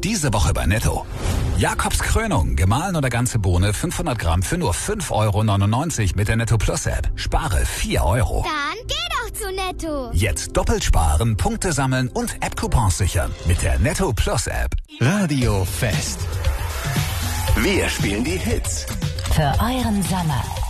Diese Woche bei Netto. Jakobs Krönung, gemahlen oder ganze Bohne, 500 Gramm für nur 5,99 € mit der Netto Plus App. Spare 4 €. Dann geh doch zu Netto. Jetzt doppelt sparen, Punkte sammeln und App-Coupons sichern mit der Netto Plus App. Radio Fest. Wir spielen die Hits. Für euren Sommer.